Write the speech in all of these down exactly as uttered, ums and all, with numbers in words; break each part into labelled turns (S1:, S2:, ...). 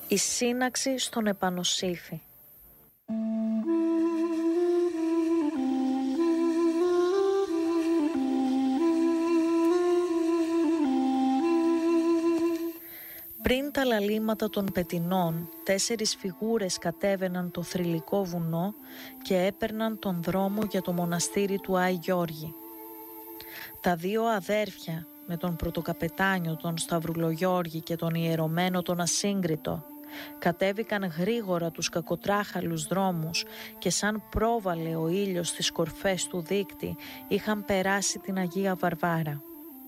S1: Η σύναξη στον Επανοσύφη. Πριν τα λαλήματα των πετεινών, τέσσερις φιγούρες κατέβαιναν το θρυλικό βουνό και έπαιρναν τον δρόμο για το μοναστήρι του Άη Γιώργη. Τα δύο αδέρφια, με τον πρωτοκαπετάνιο τον Σταυρουλογιώργη και τον ιερωμένο τον Ασύγκριτο, κατέβηκαν γρήγορα τους κακοτράχαλους δρόμους και σαν πρόβαλε ο ήλιος στις κορφές του δείκτη είχαν περάσει την Αγία Βαρβάρα.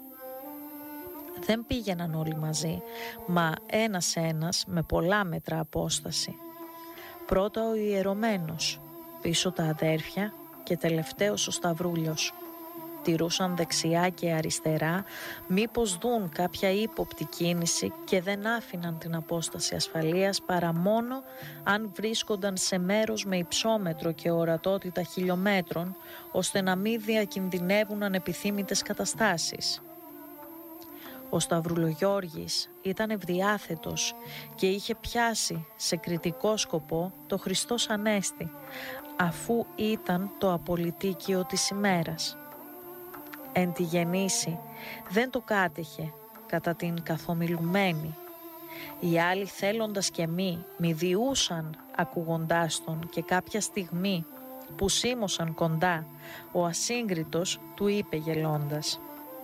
S1: Δεν πήγαιναν όλοι μαζί, μα ένας-ένας με πολλά μέτρα απόσταση. Πρώτα ο ιερωμένος, πίσω τα αδέρφια και τελευταίος ο Σταυρούλιος. Τηρούσαν δεξιά και αριστερά, μήπως δουν κάποια ύποπτη κίνηση και δεν άφηναν την απόσταση ασφαλείας παρά μόνο αν βρίσκονταν σε μέρος με υψόμετρο και ορατότητα χιλιόμετρων, ώστε να μην διακινδυνεύουν ανεπιθύμητες καταστάσεις. Ο Σταυρουλογιώργης ήταν ευδιάθετος και είχε πιάσει σε κριτικό σκοπό το Χριστός Ανέστη, αφού ήταν το απολυτίκιο της ημέρας. Εν τη γεννήση δεν το κάτεχε κατά την καθομιλουμένη. Οι άλλοι θέλοντας και μη μη διούσαν ακούγοντάς τον και κάποια στιγμή που σίμωσαν κοντά, ο Ασύγκριτος του είπε γελώντας: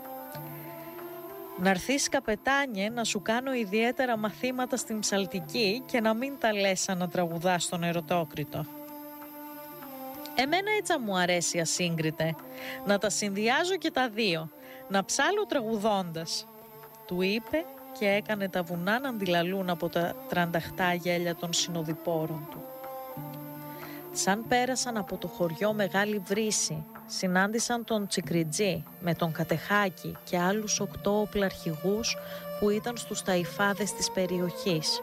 S1: «Να'ρθείς καπετάνιε να σου κάνω ιδιαίτερα μαθήματα στην ψαλτική και να μην τα λες σαν να τραγουδάς στον Ερωτόκριτο». «Εμένα έτσι μου αρέσει, Ασύγκριτε, να τα συνδυάζω και τα δύο, να ψάλω τραγουδώντας», του είπε και έκανε τα βουνά να αντιλαλούν από τα τρανταχτά γέλια των συνοδοιπόρων του. Σαν πέρασαν από το χωριό Μεγάλη Βρύση, συνάντησαν τον Τσικριτζή με τον Κατεχάκη και άλλους οκτώ οπλαρχηγούς που ήταν στους ταϊφάδες της περιοχής.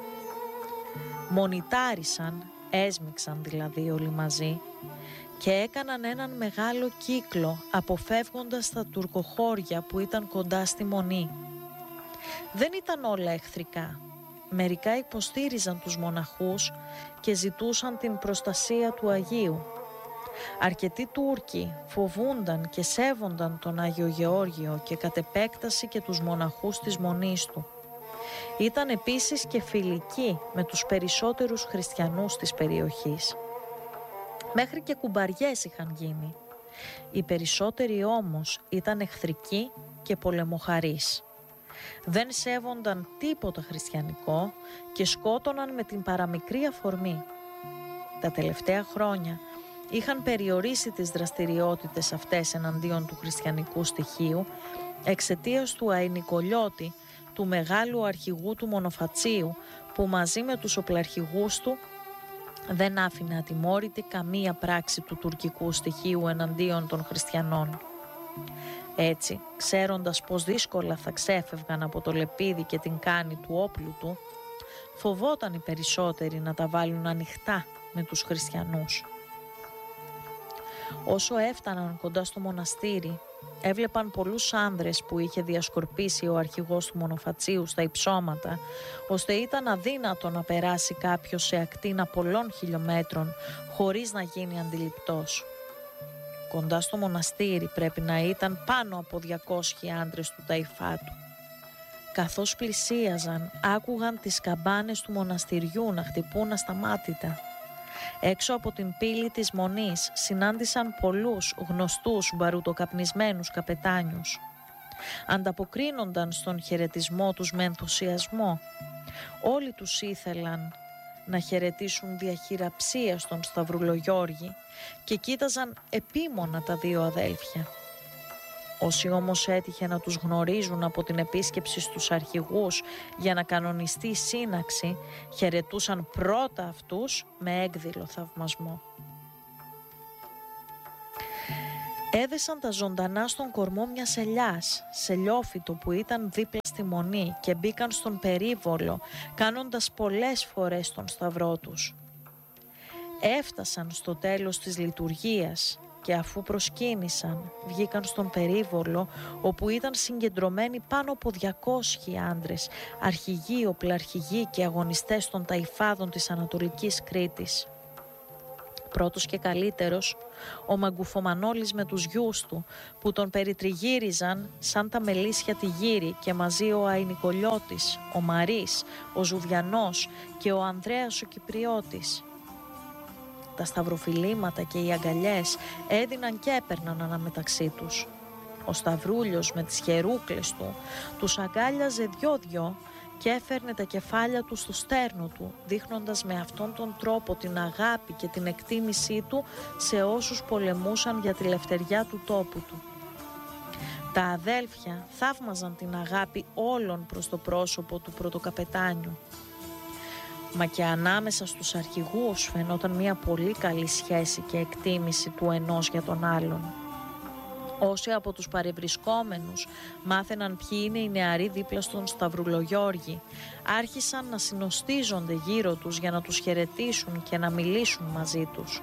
S1: Μονιτάρισαν, έσμιξαν δηλαδή όλοι μαζί και έκαναν έναν μεγάλο κύκλο αποφεύγοντας τα τουρκοχώρια που ήταν κοντά στη Μονή. Δεν ήταν όλα εχθρικά. Μερικά υποστήριζαν τους μοναχούς και ζητούσαν την προστασία του Αγίου. Αρκετοί Τούρκοι φοβούνταν και σέβονταν τον Άγιο Γεώργιο και κατ' επέκταση και τους μοναχούς της Μονής του. Ήταν επίσης και φιλικοί με τους περισσότερους χριστιανούς της περιοχής. Μέχρι και κουμπαριές είχαν γίνει. Οι περισσότεροι όμως ήταν εχθρικοί και πολεμοχαρείς. Δεν σέβονταν τίποτα χριστιανικό και σκότωναν με την παραμικρή αφορμή. Τα τελευταία χρόνια είχαν περιορίσει τις δραστηριότητες αυτές εναντίον του χριστιανικού στοιχείου εξαιτίας του Αϊνικολιώτη, του μεγάλου αρχηγού του Μονοφατσίου, που μαζί με τους οπλαρχηγούς του δεν άφηνε ατιμόρυτη καμία πράξη του τουρκικού στοιχείου εναντίον των χριστιανών. Έτσι, ξέροντας πως δύσκολα θα ξέφευγαν από το λεπίδι και την κάνη του όπλου του, φοβόταν οι περισσότεροι να τα βάλουν ανοιχτά με τους χριστιανούς. Όσο έφταναν κοντά στο μοναστήρι, έβλεπαν πολλούς άνδρες που είχε διασκορπίσει ο αρχηγός του Μονοφατσίου στα υψώματα, ώστε ήταν αδύνατο να περάσει κάποιος σε ακτίνα πολλών χιλιόμετρων χωρίς να γίνει αντιληπτός. Κοντά στο μοναστήρι πρέπει να ήταν πάνω από διακόσιοι άντρες του ταϊφάτου. Καθώς πλησίαζαν, άκουγαν τις καμπάνες του μοναστηριού να χτυπούν ασταμάτητα. Έξω από την πύλη της Μονής συνάντησαν πολλούς γνωστούς μπαρουτοκαπνισμένους καπετάνιους. Ανταποκρίνονταν στον χαιρετισμό τους με ενθουσιασμό. Όλοι τους ήθελαν να χαιρετήσουν διαχειραψία στον Σταυρουλογιώργη και κοίταζαν επίμονα τα δύο αδέλφια. Όσοι όμως έτυχε να τους γνωρίζουν από την επίσκεψη στους αρχηγούς για να κανονιστεί η σύναξη, χαιρετούσαν πρώτα αυτούς με έκδηλο θαυμασμό. Έδεσαν τα ζωντανά στον κορμό μιας ελιάς, σε λιόφυτο που ήταν δίπλα στη Μονή, και μπήκαν στον περίβολο, κάνοντας πολλές φορές τον σταυρό τους. Έφτασαν στο τέλος της λειτουργίας και αφού προσκύνησαν βγήκαν στον περίβολο όπου ήταν συγκεντρωμένοι πάνω από διακόσιοι άντρες, αρχηγοί, οπλαρχηγοί και αγωνιστές των ταϊφάδων της Ανατολικής Κρήτης. Πρώτος και καλύτερος, ο Μαγκουφομανόλης με τους γιους του που τον περιτριγύριζαν σαν τα μελίσια τη γύρι και μαζί ο Αϊνικολιώτης, ο Μαρής, ο Ζουδιανός και ο Ανδρέας ο Κυπριώτης. Τα σταυροφιλήματα και οι αγκαλιές έδιναν και έπαιρναν αναμεταξύ τους. Ο Σταυρούλιος με τις χερούκλες του τους αγκάλιαζε δυο-δυο και έφερνε τα κεφάλια του στο στέρνο του, δείχνοντας με αυτόν τον τρόπο την αγάπη και την εκτίμησή του σε όσους πολεμούσαν για τη λευτεριά του τόπου του. Τα αδέλφια θαύμαζαν την αγάπη όλων προς το πρόσωπο του πρωτοκαπετάνιου. Μα και ανάμεσα στους αρχηγούς φαινόταν μια πολύ καλή σχέση και εκτίμηση του ενός για τον άλλον. Όσοι από τους παρευρισκόμενους μάθαιναν ποιοι είναι οι νεαροί δίπλα στον Σταυρουλογιώργη, άρχισαν να συνοστίζονται γύρω τους για να τους χαιρετήσουν και να μιλήσουν μαζί τους.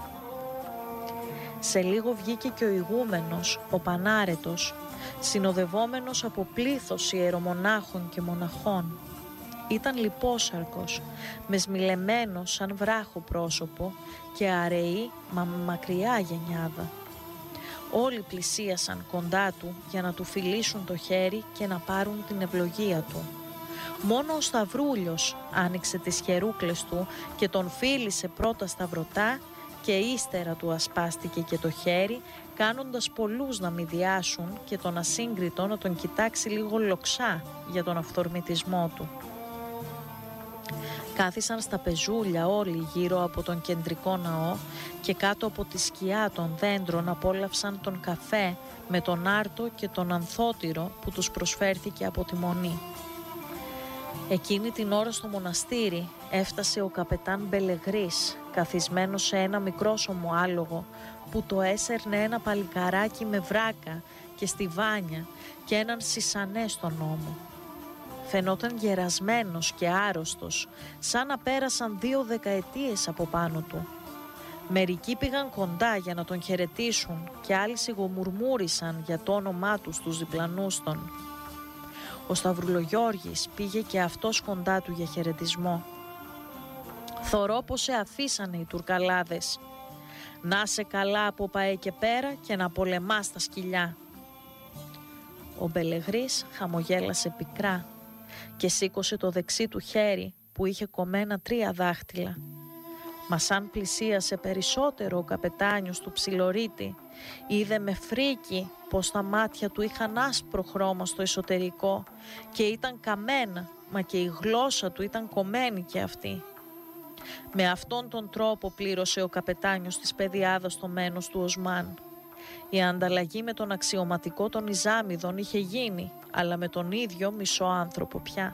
S1: Σε λίγο βγήκε και ο ηγούμενος, ο Πανάρετος, συνοδευόμενος από πλήθος ιερομονάχων και μοναχών. Ήταν λιπόσαρκος, με σμιλεμένο σαν βράχο πρόσωπο και αραιή μα μακριά γενιάδα. Όλοι πλησίασαν κοντά του για να του φιλήσουν το χέρι και να πάρουν την ευλογία του. Μόνο ο Σταυρούλιος άνοιξε τις χερούκλες του και τον φίλησε πρώτα σταυρωτά και ύστερα του ασπάστηκε και το χέρι, κάνοντας πολλούς να μηδιάσουν και τον ασύγκριτο να τον κοιτάξει λίγο λοξά για τον αυθορμητισμό του. Κάθισαν στα πεζούλια όλοι γύρω από τον κεντρικό ναό και κάτω από τη σκιά των δέντρων απόλαυσαν τον καφέ με τον άρτο και τον ανθότυρο που τους προσφέρθηκε από τη Μονή. Εκείνη την ώρα στο μοναστήρι έφτασε ο καπετάν Μπελεγρής, καθισμένος σε ένα μικρόσωμο άλογο που το έσερνε ένα παλικαράκι με βράκα και στιβάνια και έναν σισανέ στον ώμο. Φαινόταν γερασμένος και άρρωστος, σαν να πέρασαν δύο δεκαετίες από πάνω του. Μερικοί πήγαν κοντά για να τον χαιρετήσουν και άλλοι σιγομουρμούρισαν για το όνομά του στους διπλανούς των. Ο Σταυρουλογιώργης πήγε και αυτός κοντά του για χαιρετισμό. «Θωρώ πως σε αφήσανε οι Τουρκαλάδες. Να σε καλά από ΠΑΕ και πέρα και να πολεμάς τα σκυλιά». Ο Μπελεγρής χαμογέλασε πικρά και σήκωσε το δεξί του χέρι που είχε κομμένα τρία δάχτυλα. Μα σαν πλησίασε περισσότερο ο καπετάνιος του ψιλορίτη, είδε με φρίκι πως τα μάτια του είχαν άσπρο χρώμα στο εσωτερικό και ήταν καμένα, μα και η γλώσσα του ήταν κομμένη και αυτή. Με αυτόν τον τρόπο πλήρωσε ο καπετάνιος της πεδιάδας το μένος του Οσμάν. Η ανταλλαγή με τον αξιωματικό των Ιζάμιδων είχε γίνει, αλλά με τον ίδιο μισό άνθρωπο πια.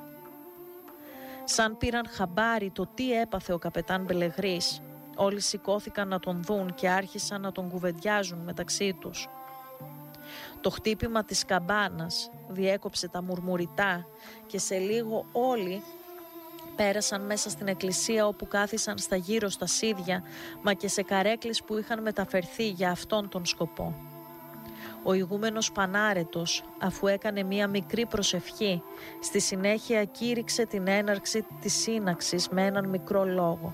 S1: Σαν πήραν χαμπάρι το τι έπαθε ο καπετάν Μπελεγρής, όλοι σηκώθηκαν να τον δουν και άρχισαν να τον κουβεντιάζουν μεταξύ τους. Το χτύπημα της καμπάνας διέκοψε τα μουρμουριτά και σε λίγο όλοι πέρασαν μέσα στην εκκλησία όπου κάθισαν στα γύρω στα σίδια, μα και σε καρέκλες που είχαν μεταφερθεί για αυτόν τον σκοπό. Ο ηγούμενος Πανάρετος, αφού έκανε μία μικρή προσευχή, στη συνέχεια κήρυξε την έναρξη της σύναξης με έναν μικρό λόγο.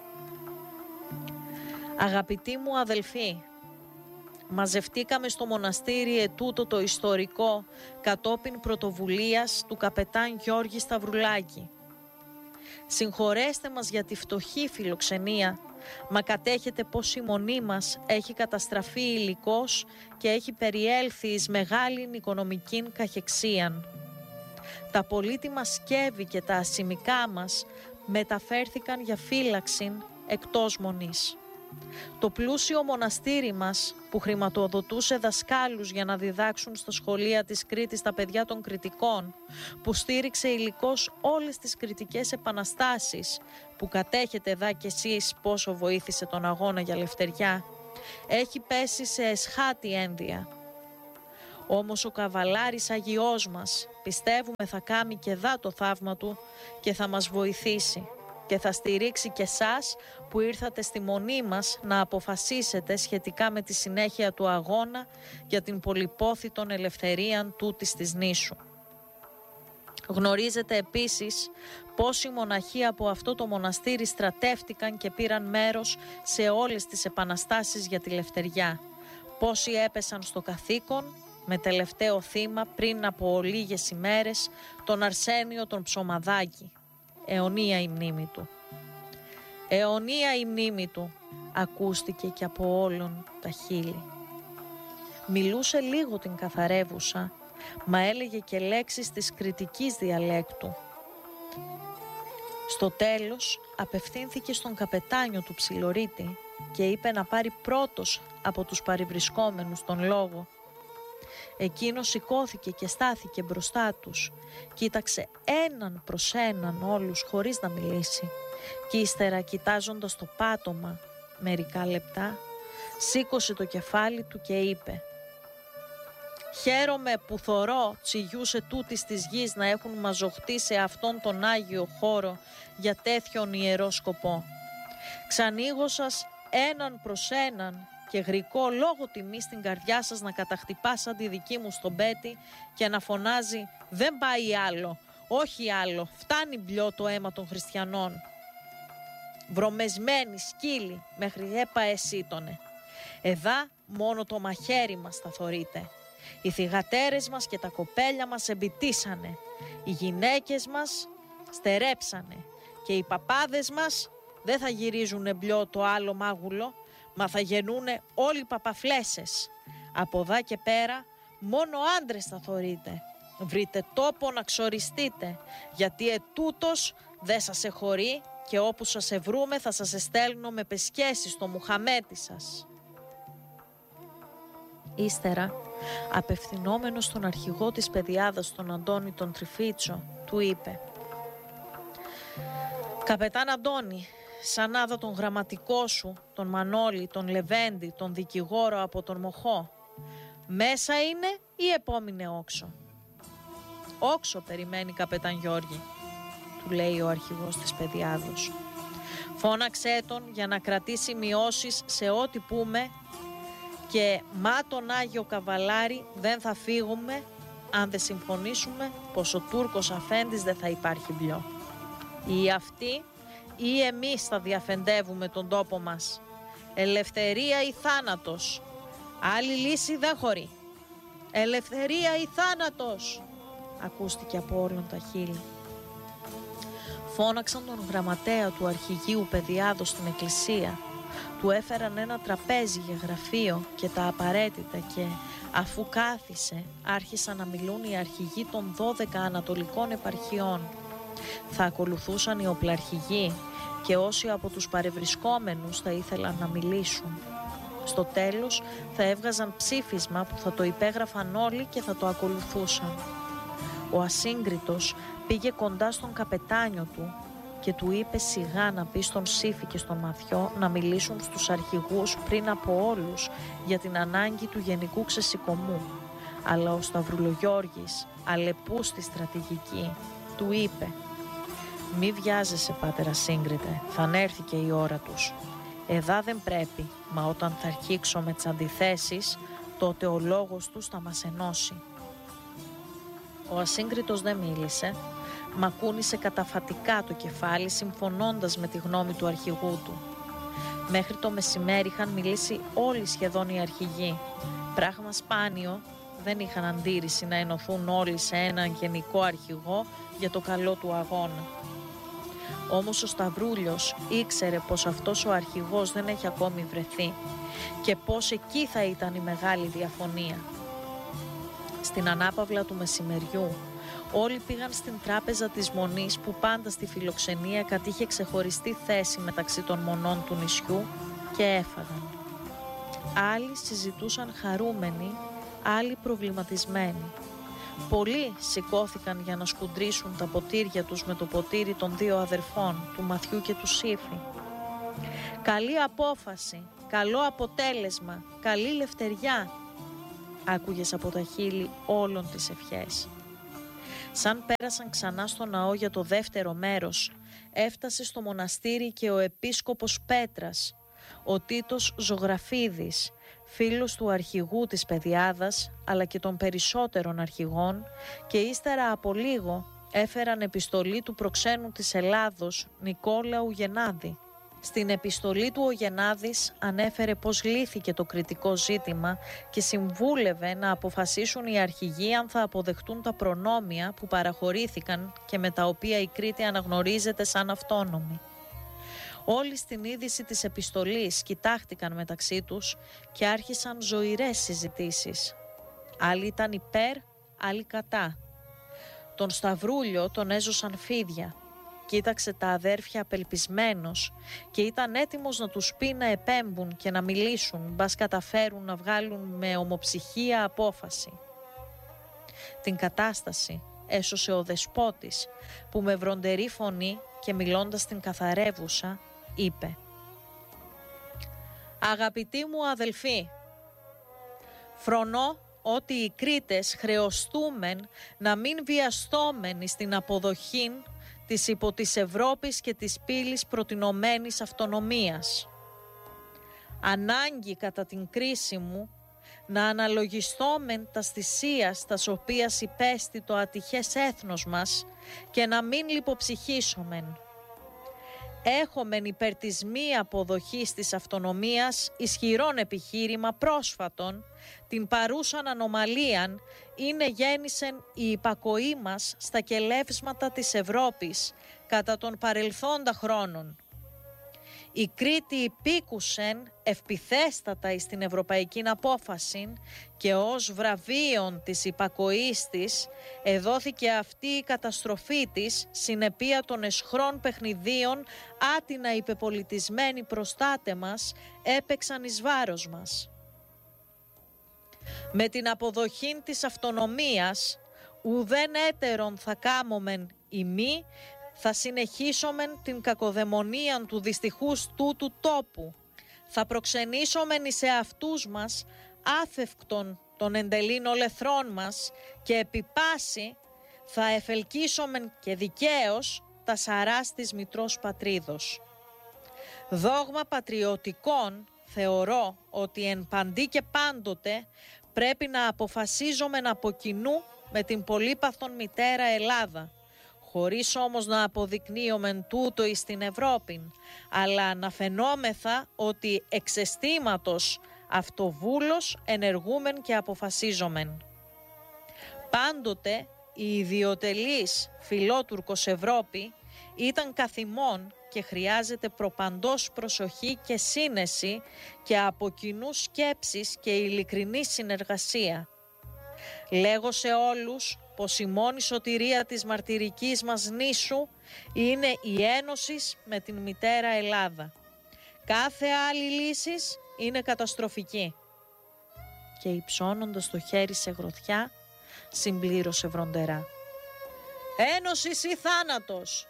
S1: «Αγαπητοί μου αδελφοί, μαζευτήκαμε στο μοναστήρι ετούτο το ιστορικό κατόπιν πρωτοβουλίας του καπετάν Γιώργη Σταυρουλάκη. Συγχωρέστε μας για τη φτωχή φιλοξενία, μα κατέχετε πως η μονή μας έχει καταστραφεί υλικός και έχει περιέλθει εις μεγάλην οικονομικήν καχεξίαν. Τα πολύτιμα σκεύη και τα ασημικά μας μεταφέρθηκαν για φύλαξην εκτός μονής. Το πλούσιο μοναστήρι μας που χρηματοδοτούσε δασκάλους για να διδάξουν στα σχολεία της Κρήτης τα παιδιά των κριτικών, που στήριξε υλικός όλες τις κριτικές επαναστάσεις, που κατέχετε δά κι εσείς πόσο βοήθησε τον αγώνα για λευτεριά, έχει πέσει σε εσχάτη ένδια. Όμως ο καβαλάρης Αγιός μας πιστεύουμε θα κάνει και δά το θαύμα του και θα μας βοηθήσει. και θα στηρίξει και σας που ήρθατε στη μονή μας να αποφασίσετε σχετικά με τη συνέχεια του αγώνα για την πολυπόθητον ελευθερία τούτης της νήσου. Γνωρίζετε επίσης πόσοι μοναχοί από αυτό το μοναστήρι στρατεύτηκαν και πήραν μέρος σε όλες τις επαναστάσεις για τη Λευτεριά. Πόσοι έπεσαν στο καθήκον, με τελευταίο θύμα πριν από λίγες ημέρες τον Αρσένιο τον Ψωμαδάκη. Αιωνία η μνήμη του. Αιωνία η μνήμη του, ακούστηκε και από όλων τα χείλη. Μιλούσε λίγο την καθαρεύουσα, μα έλεγε και λέξεις της κριτικής διαλέκτου. Στο τέλος απευθύνθηκε στον καπετάνιο του Ψιλορίτη και είπε να πάρει πρώτος από τους παρευρισκόμενους τον λόγο. Εκείνος σηκώθηκε και στάθηκε μπροστά τους, κοίταξε έναν προς έναν όλους χωρίς να μιλήσει και ύστερα κοιτάζοντας το πάτωμα μερικά λεπτά σήκωσε το κεφάλι του και είπε «Χαίρομαι που θωρώ τσιγιούς ετούτης της γης να έχουν μαζοχτεί σε αυτόν τον Άγιο χώρο για τέτοιον ιερό σκοπό. Ξανοίγω σας έναν προς έναν και γρικό λόγω τιμή στην καρδιά σας να καταχτυπά σαν τη δική μου στον πέτη και να φωνάζει «Δεν πάει άλλο, όχι άλλο, φτάνει μπλιό το αίμα των χριστιανών». Βρωμεσμένοι σκύλοι μέχρι έπαε σύτωνε. Εδά μόνο το μαχαίρι μας θα θωρείτε. Οι θυγατέρες μας και τα κοπέλια μας εμπιτήσανε. Οι γυναίκες μας στερέψανε. Και οι παπάδες μας δεν θα γυρίζουνε μπλιό το άλλο μάγουλο, μα θα γεννούνε όλοι παπαφλέσες. Από δά και πέρα μόνο άντρες θα θωρείτε. Βρείτε τόπο να ξοριστείτε, γιατί ετούτος δεν σας εχωρεί και όπου σας ευρούμε θα σας εστέλνω με πεσκέσεις στο Μουχαμέτη σας. Ύστερα, απευθυνόμενος στον αρχηγό της πεδιάδας, τον Αντώνη τον Τριφίτσο, του είπε «Καπετάν Αντώνη, σαν άδα τον γραμματικό σου, τον Μανώλη, τον Λεβέντη, τον δικηγόρο από τον Μοχώ, μέσα είναι ή επόμεινε όξο?» «Όξο περιμένει καπετάν Γιώργη», του λέει ο αρχηγός της πεδιάδος. «Φώναξέ τον για να κρατήσει μειώσεις σε ό,τι πούμε και μα τον Άγιο Καβαλάρη δεν θα φύγουμε αν δεν συμφωνήσουμε πως ο Τούρκος αφέντης δεν θα υπάρχει μπλιό. Ή αυτοί ή εμείς θα διαφεντεύουμε τον τόπο μας. Ελευθερία ή θάνατος. Άλλη λύση δεν χωρεί. Ελευθερία ή θάνατος», ακούστηκε από όλων τα χείλη. Φώναξαν τον γραμματέα του αρχηγείου πεδιάδος στην εκκλησία. Του έφεραν ένα τραπέζι για γραφείο και τα απαραίτητα και αφού κάθισε άρχισαν να μιλούν οι αρχηγοί των δώδεκα ανατολικών επαρχιών. Θα ακολουθούσαν οι οπλαρχηγοί και όσοι από τους παρευρισκόμενους θα ήθελαν να μιλήσουν. Στο τέλος θα έβγαζαν ψήφισμα που θα το υπέγραφαν όλοι και θα το ακολουθούσαν. Ο Ασύγκριτος πήγε κοντά στον καπετάνιο του και του είπε σιγά να πει στον Σύφη και στον Μαθιό να μιλήσουν στους αρχηγούς πριν από όλους για την ανάγκη του γενικού ξεσηκωμού. Αλλά ο Σταυρουλογιώργης, αλεπούς στη στρατηγική, του είπε «Μη βιάζεσαι, πάτερ Ασύγκριτε, θα ανέρθει και η ώρα τους. Εδά δεν πρέπει, μα όταν θα αρχίξω με τις αντιθέσεις, τότε ο λόγος τους θα μας ενώσει». Ο Ασύγκριτος δεν μίλησε, μα κούνησε καταφατικά το κεφάλι συμφωνώντας με τη γνώμη του αρχηγού του. Μέχρι το μεσημέρι είχαν μιλήσει όλοι σχεδόν οι αρχηγοί. Πράγμα σπάνιο, δεν είχαν αντίρρηση να ενωθούν όλοι σε έναν γενικό αρχηγό για το καλό του αγώνα. Όμως ο Σταυρούλιος ήξερε πως αυτός ο αρχηγός δεν έχει ακόμη βρεθεί και πως εκεί θα ήταν η μεγάλη διαφωνία. Στην ανάπαυλα του μεσημεριού όλοι πήγαν στην τράπεζα της Μονής που πάντα στη φιλοξενία κατήχε ξεχωριστή θέση μεταξύ των μονών του νησιού και έφαγαν. Άλλοι συζητούσαν χαρούμενοι, άλλοι προβληματισμένοι. Πολλοί σηκώθηκαν για να σκουντρίσουν τα ποτήρια τους με το ποτήρι των δύο αδερφών, του Μαθιού και του Σύφη. «Καλή απόφαση, καλό αποτέλεσμα, καλή λευτεριά», άκουγες από τα χείλη όλων τις ευχές. Σαν πέρασαν ξανά στο ναό για το δεύτερο μέρος, έφτασε στο μοναστήρι και ο επίσκοπος Πέτρας, ο Τίτος Ζωγραφίδης, φίλος του αρχηγού της Πεδιάδας αλλά και των περισσότερων αρχηγών, και ύστερα από λίγο έφεραν επιστολή του προξένου της Ελλάδος Νικόλαου Γεννάδη. Στην επιστολή του ο Γεννάδης ανέφερε πως λύθηκε το κριτικό ζήτημα και συμβούλευε να αποφασίσουν οι αρχηγοί αν θα αποδεχτούν τα προνόμια που παραχωρήθηκαν και με τα οποία η Κρήτη αναγνωρίζεται σαν αυτόνομη. Όλοι στην είδηση της επιστολής κοιτάχτηκαν μεταξύ τους και άρχισαν ζωηρές συζητήσεις. Άλλοι ήταν υπέρ, άλλοι κατά. Τον Σταυρούλιο τον έζωσαν φίδια. Κοίταξε τα αδέρφια απελπισμένος και ήταν έτοιμος να τους πει να επέμπουν και να μιλήσουν, μπας καταφέρουν να βγάλουν με ομοψυχία απόφαση. Την κατάσταση έσωσε ο Δεσπότης, που με βροντερή φωνή και μιλώντας στην καθαρεύουσα είπε: «Αγαπητοί μου αδελφοί, φρονώ ότι οι Κρήτες χρεωστούμεν να μην βιαστόμεν στην αποδοχήν της υπό της Ευρώπης και της πύλης προτινωμένης αυτονομίας. Ανάγκη κατά την κρίση μου να αναλογιστόμεν τα θυσίας τας οποίας υπέστη το ατυχές έθνος μας και να μην λιποψυχήσομεν. Έχομεν υπέρ της μη αποδοχής της αυτονομίας ισχυρόν επιχείρημα πρόσφατον, την παρούσαν ανομαλίαν είναι γέννησεν η υπακοή μας στα κελεύσματα της Ευρώπης κατά των παρελθόντα χρόνων. Η Κρήτη υπήκουσεν ευπιθέστατα εις την ευρωπαϊκή απόφαση και ως βραβείον της υπακοής της εδόθηκε αυτή η καταστροφή της συνεπία των εσχρών παιχνιδίων άτινα υπεπολιτισμένοι προστάτε μας έπαιξαν εις βάρος μας. Με την αποδοχή της αυτονομίας ουδέν έτερον θα κάμομεν ημί, θα συνεχίσομεν την κακοδαιμονία του δυστυχούς τούτου τόπου. Θα προξενήσομεν εις εαυτούς μας άφευκτον των εντελήν ολεθρών μας και επί πάση θα εφελκίσομεν και δικαίως τα σαράς της μητρός πατρίδος. Δόγμα πατριωτικών θεωρώ ότι εν παντί και πάντοτε πρέπει να αποφασίζομεν από κοινού με την πολύπαθον μητέρα Ελλάδα, χωρίς όμως να αποδεικνύομεν τούτο εις την Ευρώπη, αλλά να φαινόμεθα ότι εξ αισθήματος αυτοβούλος ενεργούμεν και αποφασίζομεν. Πάντοτε η ιδιοτελής φιλότουρκος Ευρώπη ήταν καθημών και χρειάζεται προπαντός προσοχή και σύνεση και από κοινού σκέψεις και ειλικρινή συνεργασία. Λέγω σε όλους πως η μόνη σωτηρία της μαρτυρικής μας νήσου είναι η ένωση με την μητέρα Ελλάδα. Κάθε άλλη λύση είναι καταστροφική. Και υψώνοντας το χέρι σε γροθιά συμπλήρωσε βροντερά: «Ένωσης ή θάνατος!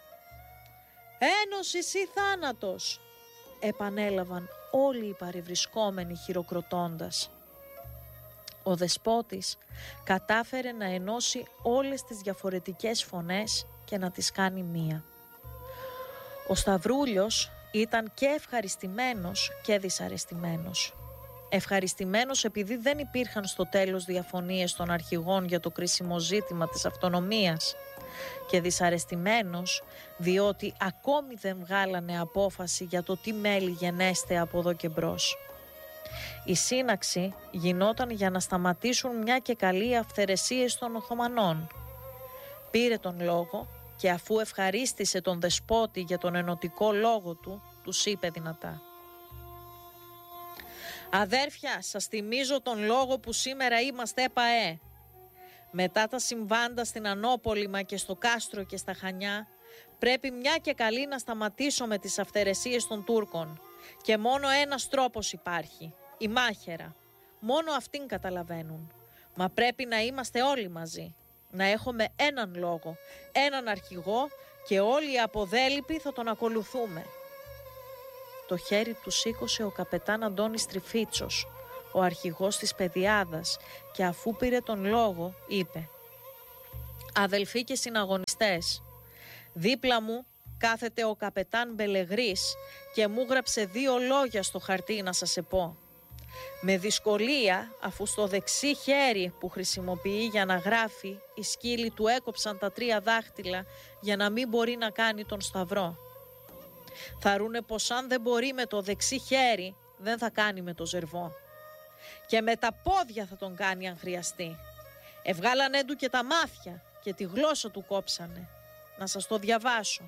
S1: Ένωσης ή θάνατος!» επανέλαβαν όλοι οι παρευρισκόμενοι χειροκροτώντας. Ο Δεσπότης κατάφερε να ενώσει όλες τις διαφορετικές φωνές και να τις κάνει μία. Ο Σταυρούλιος ήταν και ευχαριστημένος και δυσαρεστημένος. Ευχαριστημένος επειδή δεν υπήρχαν στο τέλος διαφωνίες των αρχηγών για το κρίσιμο ζήτημα της αυτονομίας, και δυσαρεστημένος διότι ακόμη δεν βγάλανε απόφαση για το τι μέλη γενέστε από εδώ και μπρος. Η σύναξη γινόταν για να σταματήσουν μια και καλή αυθαιρεσίες των Οθωμανών. Πήρε τον λόγο και αφού ευχαρίστησε τον Δεσπότη για τον ενωτικό λόγο του, τους είπε δυνατά: «Αδέρφια, σας θυμίζω τον λόγο που σήμερα είμαστε ΠΑΕ. Μετά τα συμβάντα στην Ανώπολιμα και στο Κάστρο και στα Χανιά, πρέπει μια και καλή να σταματήσουμε τις αυθαιρεσίες των Τούρκων. Και μόνο ένας τρόπος υπάρχει, η μάχαιρα. Μόνο αυτήν καταλαβαίνουν. Μα πρέπει να είμαστε όλοι μαζί. Να έχουμε έναν λόγο, έναν αρχηγό και όλοι οι αποδέλυποι θα τον ακολουθούμε». Το χέρι του σήκωσε ο καπετάν Αντώνης Τριφίτσος, ο αρχηγός της Πεδιάδας, και αφού πήρε τον λόγο είπε: Αδελφοί και συναγωνιστές, δίπλα μου κάθεται ο καπετάν Μπελεγρής και μου γράψε δύο λόγια στο χαρτί να σας πω. Με δυσκολία, αφού στο δεξί χέρι που χρησιμοποιεί για να γράφει, οι σκύλοι του έκοψαν τα τρία δάχτυλα για να μην μπορεί να κάνει τον σταυρό. Θα ρούνε πως αν δεν μπορεί με το δεξί χέρι, δεν θα κάνει με το ζερβό. Και με τα πόδια θα τον κάνει αν χρειαστεί. Ευγάλανε του και τα μάτια και τη γλώσσα του κόψανε. Να σας το διαβάσω.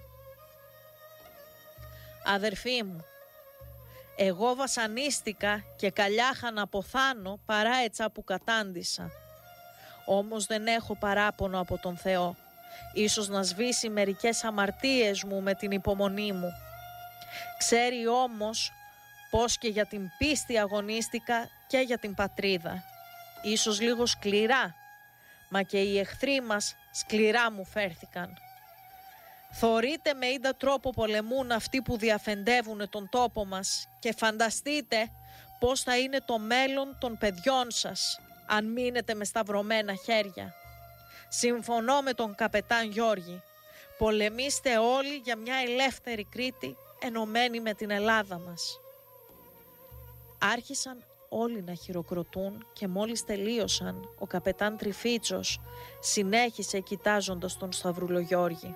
S1: Αδερφοί μου, εγώ βασανίστηκα και καλιάχα να ποθάνω παρά ετσά που κατάντησα. Όμως δεν έχω παράπονο από τον Θεό. Ίσως να σβήσει μερικές αμαρτίες μου με την υπομονή μου. Ξέρει όμως πως και για την πίστη αγωνίστηκα και για την πατρίδα. Ίσως λίγο σκληρά, μα και οι εχθροί μας σκληρά μου φέρθηκαν. Θωρείτε με είδα τρόπο πολεμούν αυτοί που διαφεντεύουν τον τόπο μας και φανταστείτε πώς θα είναι το μέλλον των παιδιών σας αν μείνετε με σταυρωμένα χέρια. Συμφωνώ με τον καπετάν Γιώργη. Πολεμήστε όλοι για μια ελεύθερη Κρήτη ενωμένη με την Ελλάδα μας. Άρχισαν όλοι να χειροκροτούν και μόλις τελείωσαν ο καπετάν Τριφίτσος συνέχισε κοιτάζοντας τον Σταυρούλο Γιώργη.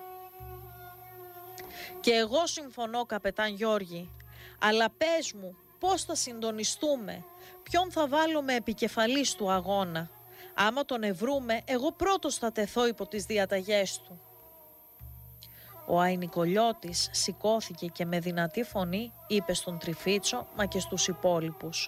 S1: Και εγώ συμφωνώ καπετάν Γιώργη, αλλά πες μου πώς θα συντονιστούμε, ποιον θα βάλουμε επικεφαλής του αγώνα. Άμα τον ευρούμε, εγώ πρώτος θα τεθώ υπό τις διαταγές του. Ο Αϊνικολιώτης σηκώθηκε και με δυνατή φωνή είπε στον Τριφίτσο μα και στους υπόλοιπους.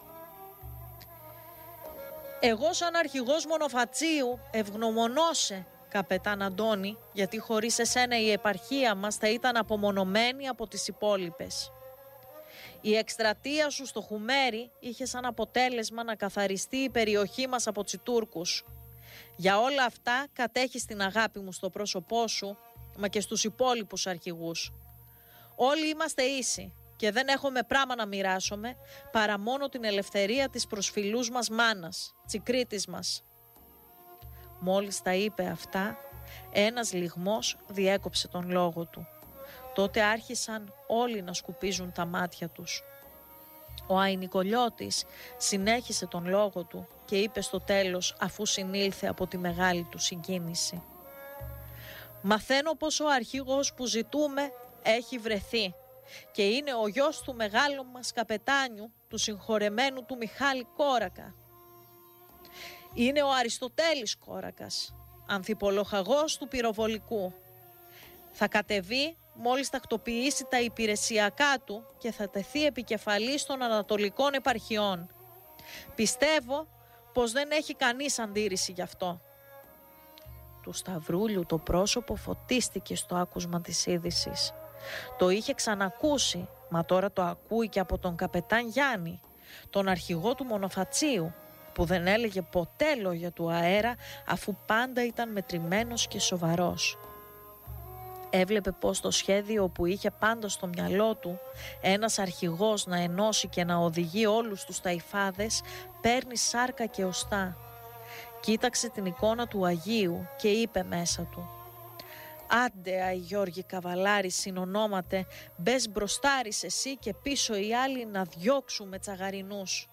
S1: Εγώ σαν αρχηγός μονοφατσίου ευγνωμονώσε, καπετάν Αντώνη, γιατί χωρίς εσένα η επαρχία μας θα ήταν απομονωμένη από τις υπόλοιπες. Η εκστρατεία σου στο Χουμέρι είχε σαν αποτέλεσμα να καθαριστεί η περιοχή μας από Τσιτούρκους. Για όλα αυτά κατέχεις την αγάπη μου στο πρόσωπό σου, μα και στους υπόλοιπους αρχηγούς. Όλοι είμαστε ίσοι και δεν έχουμε πράγμα να μοιράσουμε παρά μόνο την ελευθερία της προσφυλούς μας μάνας, Τσικρίτης μας. Μόλις τα είπε αυτά, ένας λυγμός διέκοψε τον λόγο του. Τότε άρχισαν όλοι να σκουπίζουν τα μάτια τους. Ο Αϊνικολιώτης συνέχισε τον λόγο του και είπε στο τέλος, αφού συνήλθε από τη μεγάλη του συγκίνηση. Μαθαίνω πως ο αρχηγός που ζητούμε έχει βρεθεί και είναι ο γιος του μεγάλου μας καπετάνιου, του συγχωρεμένου του Μιχάλη Κόρακα. Είναι ο Αριστοτέλης Κόρακας, ανθιπολοχαγός του πυροβολικού. Θα κατεβεί μόλις τακτοποιήσει τα υπηρεσιακά του και θα τεθεί επικεφαλής των ανατολικών επαρχιών. Πιστεύω πως δεν έχει κανείς αντίρρηση γι' αυτό. Του Σταυρούλιου το πρόσωπο φωτίστηκε στο άκουσμα της είδησης. Το είχε ξανακούσει, μα τώρα το ακούει και από τον καπετάν Γιάννη, τον αρχηγό του μονοφατσίου, που δεν έλεγε ποτέ λόγια του αέρα, αφού πάντα ήταν μετρημένος και σοβαρός. Έβλεπε πως το σχέδιο που είχε πάντα στο μυαλό του, ένας αρχηγός να ενώσει και να οδηγεί όλους τους ταϊφάδες, παίρνει σάρκα και οστά. Κοίταξε την εικόνα του Αγίου και είπε μέσα του: «Άντε, Αϊ Γιώργη Καβαλάρη συνονόματε, μπες μπροστάρεις εσύ και πίσω οι άλλοι να διώξουμε τσαγαρινούς».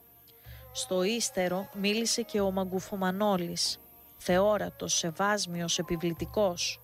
S1: Στο ύστερο μίλησε και ο Μαγκουφομανόλης, θεόρατος, σεβάσμιος, επιβλητικός.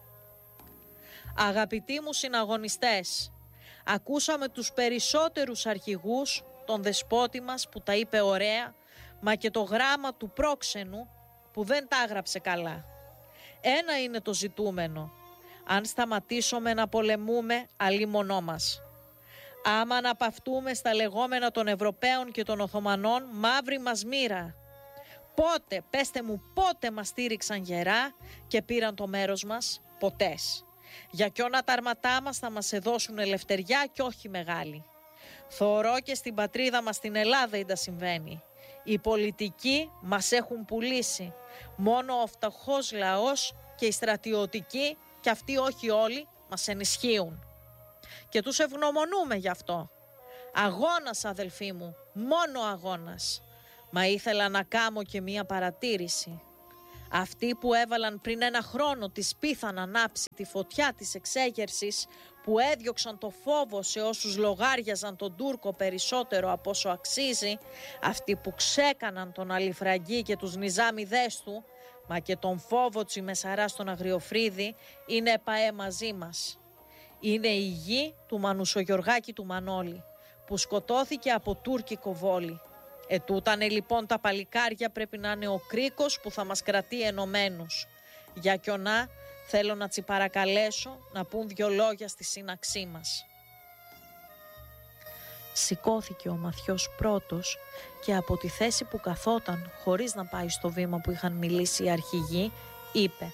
S1: «Αγαπητοί μου συναγωνιστές, ακούσαμε τους περισσότερους αρχηγούς, τον δεσπότη μας που τα είπε ωραία, μα και το γράμμα του πρόξενου που δεν τα έγραψε καλά. Ένα είναι το ζητούμενο, αν σταματήσουμε να πολεμούμε αλίμονό μας. Άμα αναπαυτούμε στα λεγόμενα των Ευρωπαίων και των Οθωμανών, μαύρη μας μοίρα. Πότε, πέστε μου, πότε μας στήριξαν γερά και πήραν το μέρος μας? Ποτές. Για κιόνα τα αρματά μας θα μας εδώσουν ελευθεριά και όχι μεγάλη. Θωρώ και στην πατρίδα μας στην Ελλάδα είδα συμβαίνει. Οι πολιτικοί μας έχουν πουλήσει. Μόνο ο φτωχός λαός και οι στρατιωτικοί, και αυτοί όχι όλοι, μας ενισχύουν. Και τους ευγνωμονούμε γι' αυτό. Αγώνας, αδελφοί μου, μόνο αγώνας. Μα ήθελα να κάνω και μία παρατήρηση. Αυτοί που έβαλαν πριν ένα χρόνο τη σπίθα να ανάψει τη φωτιά της εξέγερσης, που έδιωξαν το φόβο σε όσους λογάριαζαν τον Τούρκο περισσότερο από όσο αξίζει, αυτοί που ξέκαναν τον Αλιφραγκή και τους νιζάμιδες του, μα και τον φόβο Τσιμεσαρά στον Αγριοφρίδη, είναι επαέ μαζί μας. Είναι η γη του Μανουσογιοργάκη του Μανώλη, που σκοτώθηκε από τούρκικο βόλι. Ετούτανε λοιπόν τα παλικάρια πρέπει να είναι ο κρίκος που θα μας κρατεί ενωμένους. Για κιονά θέλω να τσιπαρακαλέσω να πούν δυο λόγια στη σύναξή μας. Σηκώθηκε ο Μαθιός πρώτος και από τη θέση που καθόταν, χωρίς να πάει στο βήμα που είχαν μιλήσει οι αρχηγοί, είπε: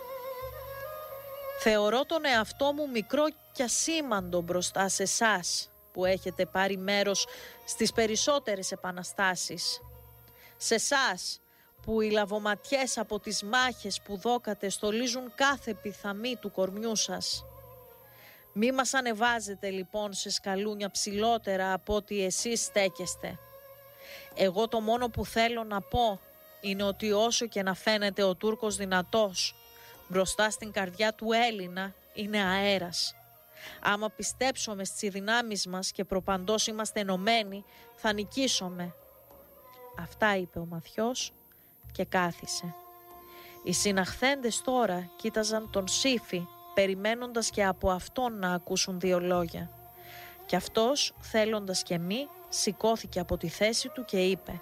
S1: «Θεωρώ τον εαυτό μου μικρό κι ασήμαντο μπροστά σε εσάς που έχετε πάρει μέρος στις περισσότερες επαναστάσεις. Σε εσάς που οι λαβοματιές από τις μάχες που δώκατε στολίζουν κάθε πιθαμή του κορμιού σας. Μη μας ανεβάζετε λοιπόν σε σκαλούνια ψηλότερα από ότι εσείς στέκεστε. Εγώ το μόνο που θέλω να πω είναι ότι όσο και να φαίνεται ο Τούρκος δυνατός, μπροστά στην καρδιά του Έλληνα είναι αέρας. Άμα πιστέψουμε στις δυνάμεις μας και προπαντός είμαστε ενωμένοι, θα νικήσουμε». Αυτά είπε ο Μαθιός και κάθισε. Οι συναχθέντες τώρα κοίταζαν τον Σύφη, περιμένοντας και από αυτόν να ακούσουν δύο λόγια. Κι αυτός, θέλοντας και μη, σηκώθηκε από τη θέση του και είπε: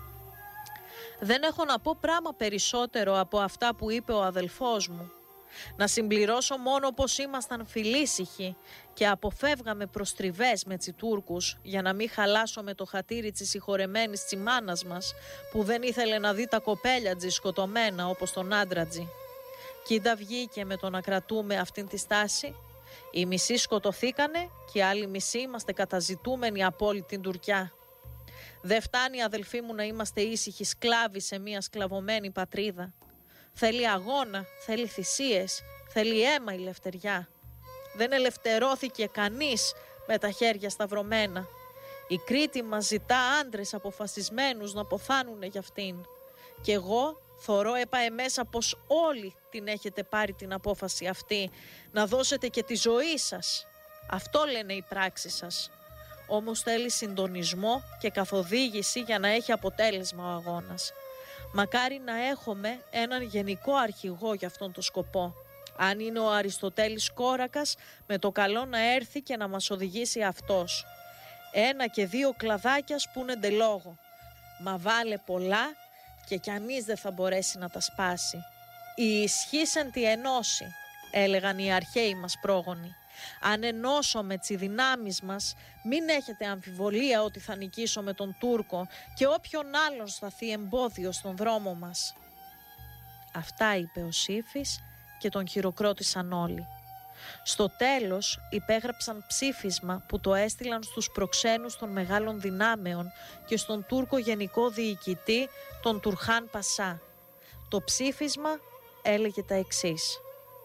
S1: «Δεν έχω να πω πράγμα περισσότερο από αυτά που είπε ο αδελφός μου. Να συμπληρώσω μόνο πως ήμασταν φιλήσυχοι και αποφεύγαμε προστριβές με Τσιτούρκους για να μην χαλάσουμε το χατήρι της συγχωρεμένης τσιμάνας μας, που δεν ήθελε να δει τα κοπέλια σκοτωμένα όπως τον άντρατζι. Κοίτα βγήκε με το να κρατούμε αυτήν τη στάση. Οι μισοί σκοτωθήκανε και οι άλλοι μισοί είμαστε καταζητούμενοι από όλη την Τουρκιά. Δεν φτάνει, αδελφοί μου, να είμαστε ήσυχοι σκλάβοι σε μια σκλαβωμένη πατρίδα. Θέλει αγώνα, θέλει θυσίες, θέλει αίμα η ελευθεριά. Δεν ελευθερώθηκε κανείς με τα χέρια σταυρωμένα. Η Κρήτη μας ζητά άντρες αποφασισμένους να ποθάνουνε για αυτήν. Και εγώ θωρώ έπαε μέσα πως όλοι την έχετε πάρει την απόφαση αυτή, να δώσετε και τη ζωή σας. Αυτό λένε οι πράξεις σας. Όμως θέλει συντονισμό και καθοδήγηση για να έχει αποτέλεσμα ο αγώνας. Μακάρι να έχουμε έναν γενικό αρχηγό για αυτόν τον σκοπό. Αν είναι ο Αριστοτέλης Κόρακας, με το καλό να έρθει και να μας οδηγήσει αυτός. Ένα και δύο κλαδάκια σπούνεντε λόγο. Μα βάλε πολλά και κανείς δεν θα μπορέσει να τα σπάσει. Η ισχύς εν τη ενώση, έλεγαν οι αρχαίοι μας πρόγονοι. Αν ενώσουμε τις δυνάμεις μας, μην έχετε αμφιβολία ότι θα νικήσουμε τον Τούρκο και όποιον άλλον σταθεί εμπόδιο στον δρόμο μας. Αυτά είπε ο Σύφης και τον χειροκρότησαν όλοι. Στο τέλος υπέγραψαν ψήφισμα που το έστειλαν στους προξένους των μεγάλων δυνάμεων και στον Τούρκο Γενικό Διοικητή, τον Τουρχάν Πασά. Το ψήφισμα έλεγε τα εξής: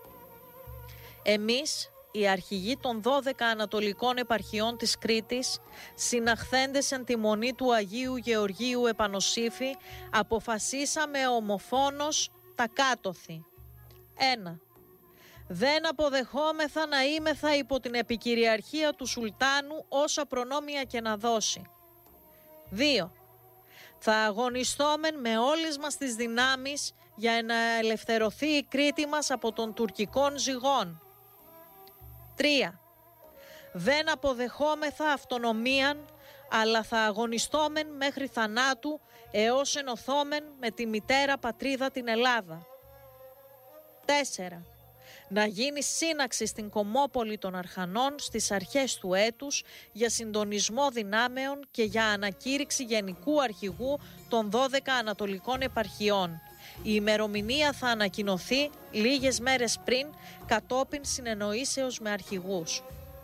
S1: «Εμείς, οι αρχηγοί των δώδεκα ανατολικών επαρχιών της Κρήτης, συναχθέντες εν τη μονή του Αγίου Γεωργίου Επανοσύφη, αποφασίσαμε ομοφόνος τα κάτωθι. ένα. Δεν αποδεχόμεθα να είμεθα υπό την επικυριαρχία του Σουλτάνου όσα προνόμια και να δώσει. δύο. Θα αγωνιστόμεν με όλες μας τις δυνάμεις για να ελευθερωθεί η Κρήτη μας από των τουρκικών ζυγών. τρία. Δεν αποδεχόμεθα αυτονομίαν, αλλά θα αγωνιστόμεν μέχρι θανάτου έως ενωθόμεν με τη μητέρα πατρίδα την Ελλάδα. τέσσερα. Να γίνει σύναξη στην Κομμόπολη των Αρχανών στις αρχές του έτους για συντονισμό δυνάμεων και για ανακήρυξη γενικού αρχηγού των δώδεκα ανατολικών επαρχιών. Η ημερομηνία θα ανακοινωθεί λίγες μέρες πριν, κατόπιν συνεννοήσεως με αρχηγούς».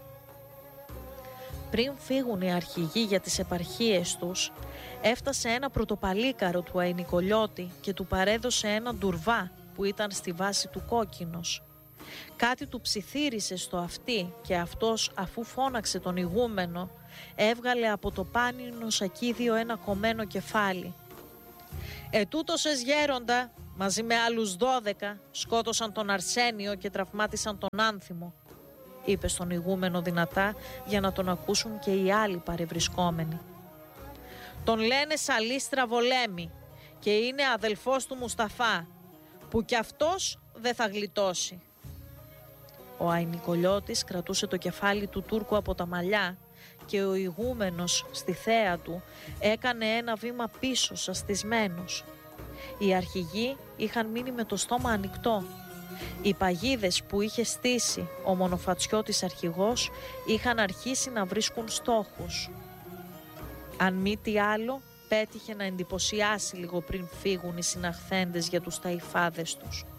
S1: Πριν φύγουν οι αρχηγοί για τις επαρχίες τους, έφτασε ένα πρωτοπαλίκαρο του Αϊνικολιώτη και του παρέδωσε ένα ντουρβά που ήταν στη βάση του κόκκινος. Κάτι του ψιθύρισε στο αυτί και αυτός, αφού φώναξε τον ηγούμενο, έβγαλε από το πάνινο σακίδιο ένα κομμένο κεφάλι. «Ετούτος εσ γέροντα», μαζί με άλλους δώδεκα, σκότωσαν τον Αρσένιο και τραυμάτισαν τον Άνθιμο, είπε στον ηγούμενο δυνατά για να τον ακούσουν και οι άλλοι παρευρισκόμενοι. Τον λένε Σαλή Στραβολέμη και είναι αδελφός του Μουσταφά, που κι αυτός δεν θα γλιτώσει. Ο Αϊνικολιώτης κρατούσε το κεφάλι του Τούρκου από τα μαλλιά και ο ηγούμενος στη θέα του έκανε ένα βήμα πίσω σαστισμένος. Οι αρχηγοί είχαν μείνει με το στόμα ανοιχτό. Οι παγίδες που είχε στήσει ο μονοφατσιώτης αρχηγός είχαν αρχίσει να βρίσκουν στόχους. Αν μη τι άλλο, πέτυχε να εντυπωσιάσει λίγο πριν φύγουν οι συναχθέντες για τους ταϊφάδες τους.